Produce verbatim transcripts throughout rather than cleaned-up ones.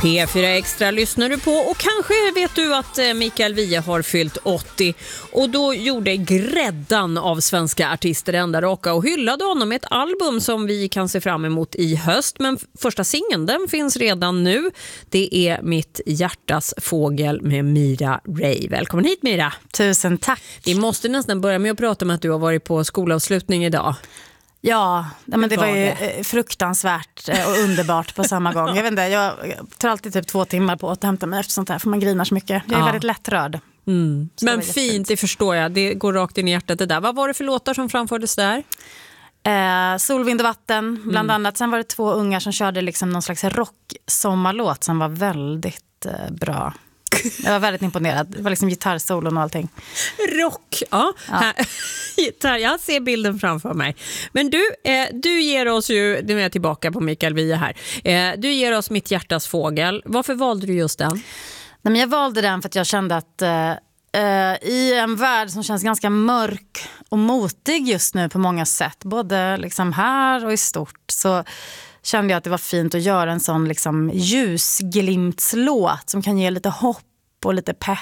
P fyra Extra lyssnar du på, och kanske vet du att Mikael Wiehe har fyllt åttio, och då gjorde gräddan av svenska artister ända raka och hyllade honom med ett album som vi kan se fram emot i höst. Men första singeln, den finns redan nu. Det är Mitt hjärtas fågel med Mira Ray. Välkommen hit, Mira. Tusen tack. Vi måste nästan börja med att prata om att du har varit på skolavslutning idag. Ja, men det var ju fruktansvärt och underbart på samma gång. Jag vet inte, jag tar alltid typ två timmar på att hämta mig efter sånt här, för man grinar så mycket. Jag är ja. väldigt lättrörd. Mm. Men fint, det förstår jag. Det går rakt in i hjärtat det där. Vad var det för låtar som framfördes där? Eh, Sol, vind och vatten, bland mm. annat. Sen var det två ungar som körde liksom någon slags rock-sommarlåt som var väldigt eh, bra. Jag var väldigt imponerad. Det var liksom gitarrsolon och allting. Rock, ja. ja. Gitarr, jag ser bilden framför mig. Men du, eh, du ger oss ju, nu är jag tillbaka på Mikael Wiehe här. Eh, du ger oss Mitt hjärtas fågel. Varför valde du just den? Nej, men jag valde den för att jag kände att eh, eh, i en värld som känns ganska mörk och motig just nu på många sätt, både liksom här och i stort, så kände jag att det var fint att göra en sån liksom ljusglimtslåt som kan ge lite hopp och lite pepp.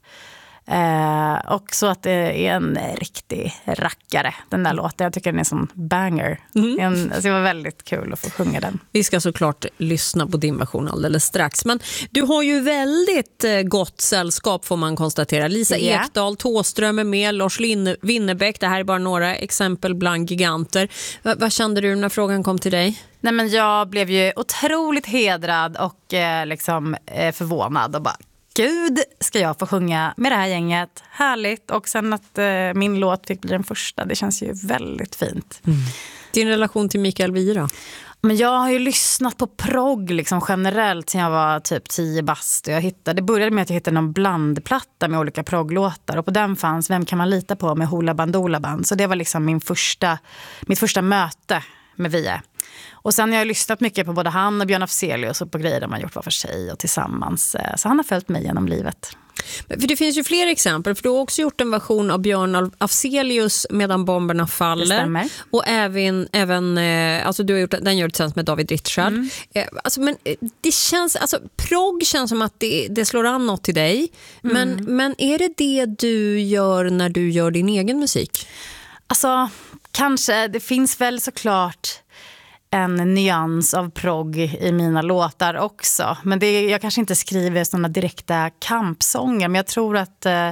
Eh, och så att det är en riktig rackare, den där låten. Jag tycker den är en sån banger. Mm. En, alltså det var väldigt kul att få sjunga den. Vi ska såklart lyssna på din version alldeles strax. Men du har ju väldigt gott sällskap, får man konstatera. Lisa yeah. Ekdahl, Thåström är med, Lars Winnerbäck. Det här är bara några exempel bland giganter. V- vad kände du när frågan kom till dig? Nej, men jag blev ju otroligt hedrad och eh, liksom eh, förvånad och bara, gud, ska jag få sjunga med det här gänget? Härligt. Och sen att eh, min låt fick bli den första, det känns ju väldigt fint. Mm. Din relation till Mikael Wiehe då? Men jag har ju lyssnat på progg liksom generellt sen jag var typ tio bast. Jag hittade, det började med att jag hittade någon blandplatta med olika progglåtar, och på den fanns Vem kan man lita på med Hoola Bandoola Band. Så det var liksom min första, mitt första möte med Wiehe. Och sen har jag lyssnat mycket på både han och Björn Afzelius och på grejer de har gjort var för sig och tillsammans. Så han har följt mig genom livet. För det finns ju fler exempel, för du har också gjort en version av Björn Afzelius Medan bomberna faller. Det stämmer. Och även, även alltså du har gjort, den gör tillsammans med David Richard. Mm. Alltså, men det känns, alltså progg känns som att det, det slår an något till dig. Mm. Men, men är det det du gör när du gör din egen musik? Alltså, kanske, det finns väl såklart en nyans av progg i mina låtar också. Men det, jag kanske inte skriver sådana direkta kampsånger, men jag tror att eh,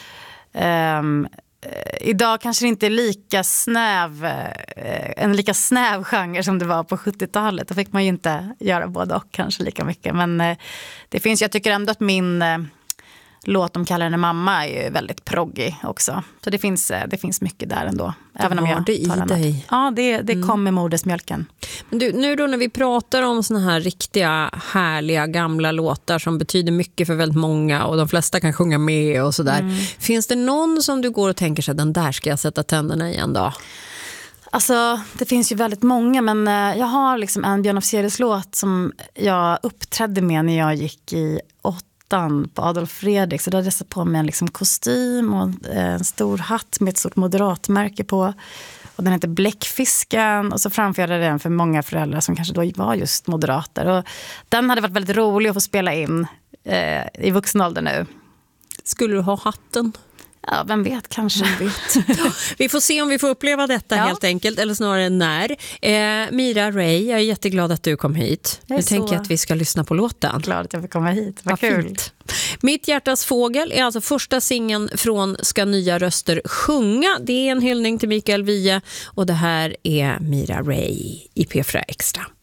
eh, idag kanske det inte är lika snäv, eh, en lika snäv genre som det var på sjuttiotalet. Då fick man ju inte göra både och kanske lika mycket. Men eh, det finns, jag tycker ändå att min eh, låt om kallar henne mamma är ju väldigt proggig också. Så det finns, det finns mycket där ändå. Du även om jag det i dig. Ja, det, det mm. kom med modersmjölken. Men du, nu då när vi pratar om såna här riktiga, härliga, gamla låtar som betyder mycket för väldigt många och de flesta kan sjunga med och sådär. Mm. Finns det någon som du går och tänker sig, den där ska jag sätta tänderna i en dag? Alltså, det finns ju väldigt många, men jag har liksom en Björn Afzelius låt som jag uppträdde med när jag gick i åtta på Adolf Fredrik. Så då hade jag satt på mig en liksom kostym och en stor hatt med ett stort moderatmärke på. Och den heter Bläckfisken. Och så framförde jag den för många föräldrar som kanske då var just moderater. Och den hade varit väldigt rolig att få spela in eh, i vuxen ålder nu. Skulle du ha hatten? Ja, vem vet, kanske. Vem vet. Vi får se om vi får uppleva detta ja. helt enkelt, eller snarare när. Eh, Mira Ray, jag är jätteglad att du kom hit. Jag nu så... tänker jag att vi ska lyssna på låten. Glad att jag fick komma hit, vad, vad kul. Fint. Mitt hjärtas fågel är alltså första singeln från Ska nya röster sjunga. Det är en hyllning till Mikael Wiehe, och det här är Mira Ray i P fyra Extra.